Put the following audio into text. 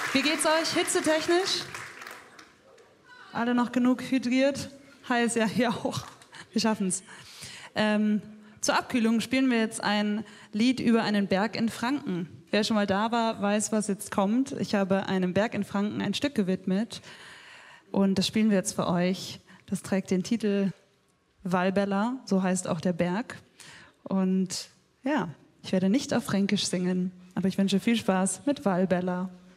Wie geht's euch hitzetechnisch? Alle noch genug hydriert? Heiß, ja, hier auch. Wir schaffen's. Zur Abkühlung spielen wir jetzt ein Lied über einen Berg in Franken. Wer schon mal da war, weiß, was jetzt kommt. Ich habe einem Berg in Franken ein Stück gewidmet. Und das spielen wir jetzt für euch. Das trägt den Titel Valbella, so heißt auch der Berg. Und ja, ich werde nicht auf Fränkisch singen, aber ich wünsche viel Spaß mit Valbella.